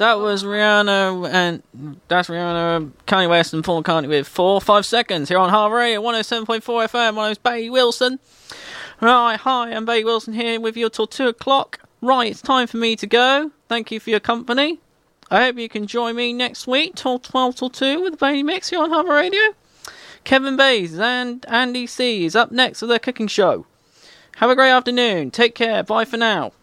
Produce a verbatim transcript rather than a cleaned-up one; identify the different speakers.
Speaker 1: That was Rihanna, and that's Rihanna, Kanye West, and Paul McCartney with four or five seconds here on Harbour Radio one oh seven point four F M. My name's Bailey Wilson. Right, hi, I'm Bailey Wilson here with you till two o'clock. Right, it's time for me to go. Thank you for your company. I hope you can join me next week till twelve till two with the Bailey Mix here on Harbour Radio. Kevin Bays and Andy C is up next with their cooking show. Have a great afternoon. Take care. Bye for now.